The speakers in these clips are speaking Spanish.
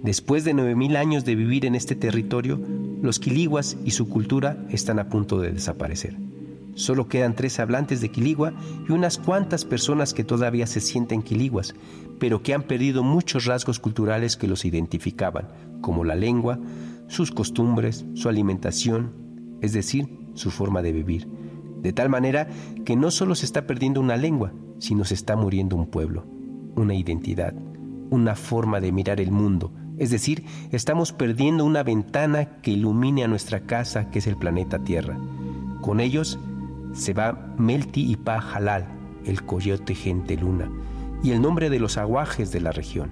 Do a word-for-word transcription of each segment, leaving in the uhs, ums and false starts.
Después de nueve mil años de vivir en este territorio, los quilihuas y su cultura están a punto de desaparecer. Solo quedan tres hablantes de quiligua y unas cuantas personas que todavía se sienten quiliguas, pero que han perdido muchos rasgos culturales que los identificaban, como la lengua, sus costumbres, su alimentación, es decir, su forma de vivir. De tal manera que no solo se está perdiendo una lengua, sino se está muriendo un pueblo, una identidad, una forma de mirar el mundo. Es decir, estamos perdiendo una ventana que ilumine a nuestra casa, que es el planeta Tierra. Con ellos se va Melti y Pa Jalal, el coyote gente luna, y el nombre de los aguajes de la región.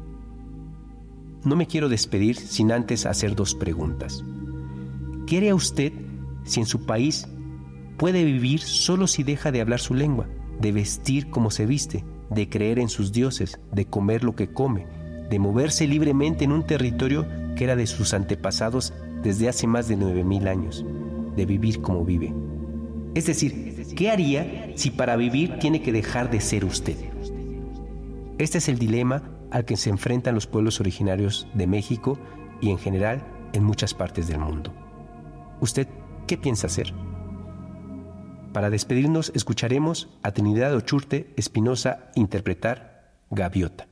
No me quiero despedir sin antes hacer dos preguntas. ¿Qué haría usted si en su país puede vivir solo si deja de hablar su lengua, de vestir como se viste, de creer en sus dioses, de comer lo que come, de moverse libremente en un territorio que era de sus antepasados desde hace más de nueve mil años, de vivir como vive? Es decir, ¿qué haría si para vivir tiene que dejar de ser usted? Este es el dilema al que se enfrentan los pueblos originarios de México y en general en muchas partes del mundo. ¿Usted qué piensa hacer? Para despedirnos escucharemos a Trinidad Ochurte Espinosa interpretar Gaviota.